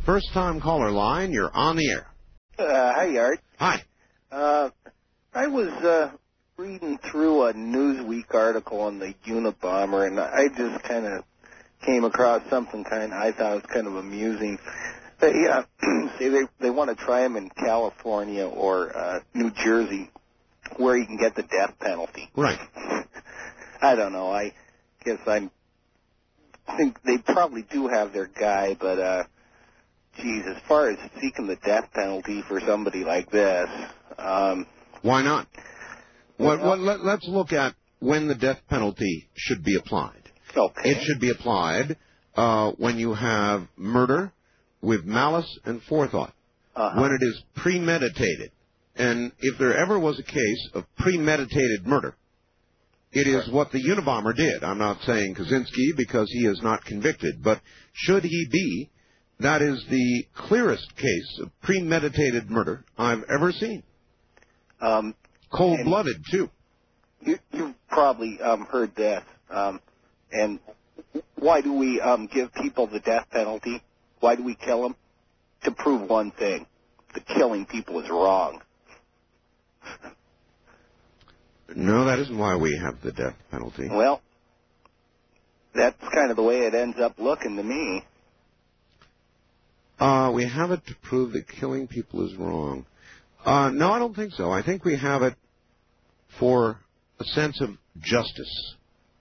First-time caller line. You're on the air. Hi, Art. Hi. I was reading through a Newsweek article on the Unabomber, and I just kind of came across something I thought was kind of amusing. They say they want to try them in California or New Jersey, where you can get the death penalty. Right. I don't know. I guess I think they probably do have their guy, but geez, as far as seeking the death penalty for somebody like this, why not? Let's look at when the death penalty should be applied. Okay. It should be applied when you have murder with malice and forethought, when it is premeditated. And if there ever was a case of premeditated murder, it is what the Unabomber did. I'm not saying Kaczynski because he is not convicted, but should he be, that is the clearest case of premeditated murder I've ever seen. Cold-blooded, too. You've probably heard this. And why do we give people the death penalty? Why do we kill them? To prove one thing. that killing people is wrong. No, that isn't why we have the death penalty. Well, that's kind of the way it ends up looking to me. We have it to prove that killing people is wrong. No, I don't think so. I think we have it for a sense of justice.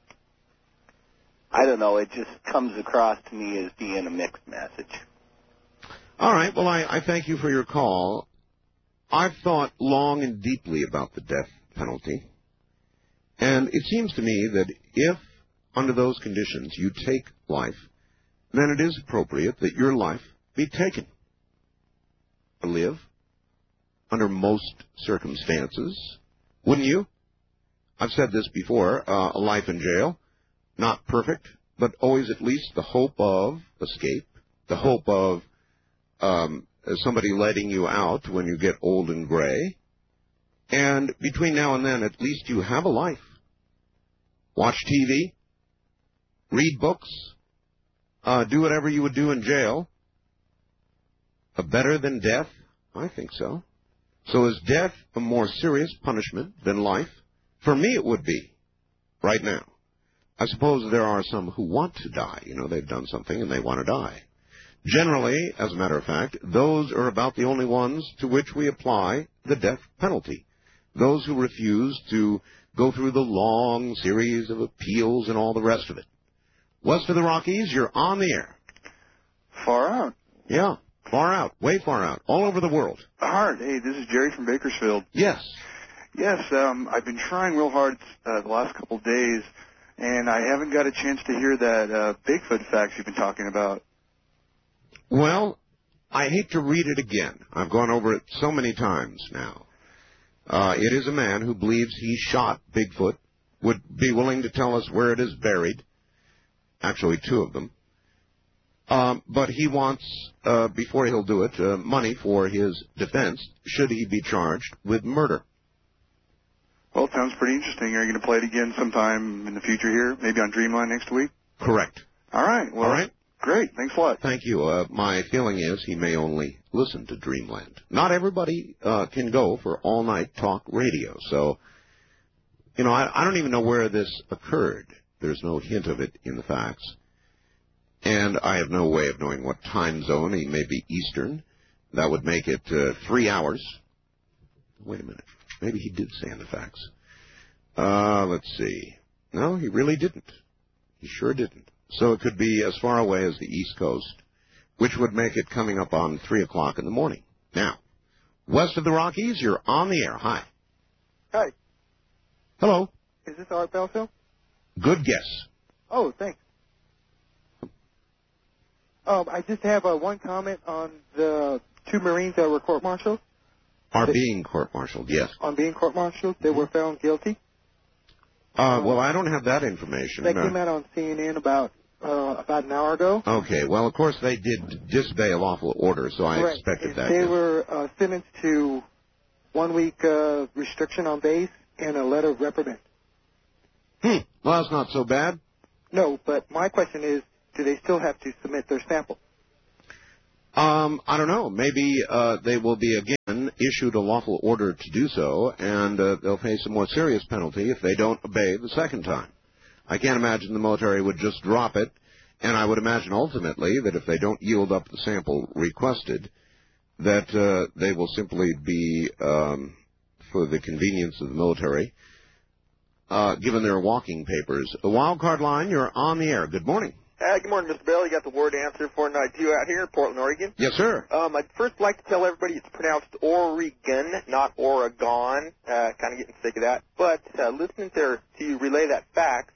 I don't know. It just comes across to me as being a mixed message. All right. Well, I thank you for your call. I've thought long and deeply about the death penalty. And it seems to me that if, under those conditions, you take life, then it is appropriate that your life be taken. To live, under most circumstances, wouldn't you? I've said this before, a life in jail, not perfect, but always at least the hope of escape, the hope of somebody letting you out when you get old and gray. And between now and then, at least you have a life. Watch TV, read books, do whatever you would do in jail. Better than death? I think so. So is death a more serious punishment than life? For me, it would be, right now. I suppose there are some who want to die. You know, they've done something and they want to die. Generally, as a matter of fact, those are about the only ones to which we apply the death penalty. Those who refuse to go through the long series of appeals and all the rest of it. West of the Rockies, you're on the air. Far out. Yeah, far out, way far out, all over the world. Hard. Hey, this is Jerry from Bakersfield. Yes. Yes, I've been trying real hard the last couple of days, and I haven't got a chance to hear that Bigfoot facts you've been talking about. Well, I hate to read it again. I've gone over it so many times now. It is a man who believes he shot Bigfoot, would be willing to tell us where it is buried. Actually, two of them. But he wants, before he'll do it, money for his defense, should he be charged with murder. Well, it sounds pretty interesting. Are you going to play it again sometime in the future here, maybe on Dreamline next week? Correct. All right. Well, all right. Great. Thanks a lot. Thank you. My feeling is he may only listen to Dreamland. Not everybody can go for all-night talk radio. So, you know, I don't even know where this occurred. There's no hint of it in the facts. And I have no way of knowing what time zone. He may be Eastern. That would make it 3 hours. Wait a minute. Maybe he did say in the facts. Let's see. No, he really didn't. He sure didn't. So it could be as far away as the East Coast, which would make it coming up on 3 o'clock in the morning. Now, west of the Rockies, you're on the air. Hi. Hi. Hello. Is this Art Belfield? Good guess. Oh, thanks. I just have one comment on the two Marines that were court-martialed. Are being court-martialed, yes. On being court-martialed, they were found guilty. Well, I don't have that information. That came out on CNN about an hour ago. Okay. Well, of course, they did disobey a lawful order, so I expected that. They were sentenced to 1 week restriction on base and a letter of reprimand. Well, that's not so bad. No, but my question is, do they still have to submit their sample? I don't know. Maybe they will be again issued a lawful order to do so, and they'll face a more serious penalty if they don't obey the second time. I can't imagine the military would just drop it, and I would imagine ultimately that if they don't yield up the sample requested, that they will simply be, for the convenience of the military, given their walking papers. A wild card line, you're on the air. Good morning. Good morning, Mr. Bell. You got the word answer for night 2 out here in Portland, Oregon. Yes, sir. I'd first like to tell everybody it's pronounced Oregon, not Oregon. Kind of getting sick of that. But listening to you relay that fact,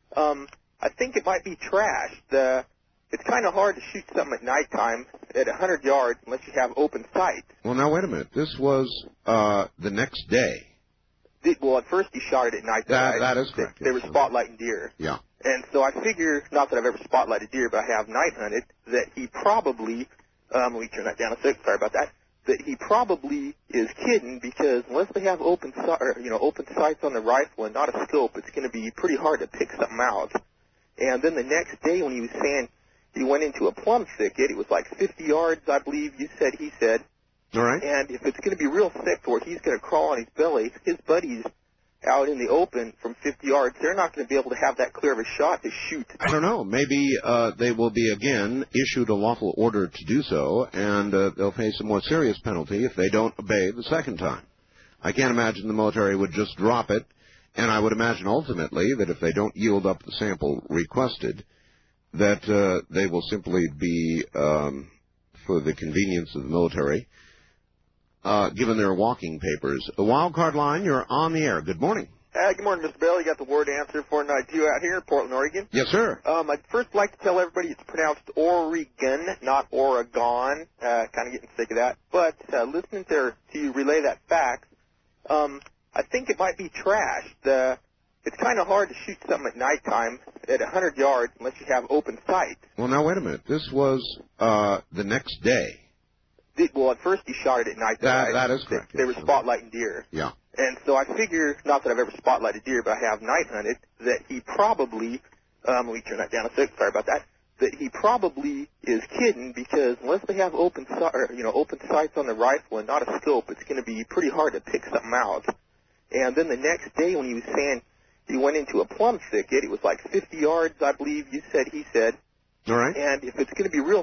I think it might be trashed. It's kind of hard to shoot something at nighttime at 100 yards unless you have open sight. Well, now, wait a minute. This was the next day. Well, at first he shot it at night. That is correct. They were spotlighting deer. Yeah. And so I figure, not that I've ever spotlighted deer, but I have night hunted, that he probably, let me turn that down a sec, sorry about that, that he probably is kidding because unless they have open sights on the rifle and not a scope, it's going to be pretty hard to pick something out. And then the next day when he was saying he went into a plum thicket, it was like 50 yards, I believe he said. All right. And if it's going to be real thick where he's going to crawl on his belly, his buddies out in the open from 50 yards, they're not going to be able to have that clear of a shot to shoot. I don't know. Maybe they will be again issued a lawful order to do so, and they'll face a more serious penalty if they don't obey the second time. I can't imagine the military would just drop it, and I would imagine ultimately that if they don't yield up the sample requested, that they will simply be, for the convenience of the military, given their walking papers. A wild card line, you're on the air. Good morning. Good morning, Mr. Bell. You got the word answer for night 2 out here in Portland, Oregon. Yes, sir. I'd first like to tell everybody it's pronounced Oregon, not Oregon. Kind of getting sick of that. But listening to you relay that fact, I think it might be trashed. It's kind of hard to shoot something at nighttime at 100 yards unless you have open sight. Well, now, wait a minute. This was the next day. Well, at first he shot it at night. That is correct. They were spotlighting deer. Yeah. And so I figure, not that I've ever spotlighted deer, but I have night hunted, that he probably, let me turn that down a sec, sorry about that, that he probably is kidding because unless they have open sights on the rifle and not a scope, it's going to be pretty hard to pick something out. And then the next day when he was saying he went into a plum thicket, it was like 50 yards, I believe he said. All right. And if it's going to be real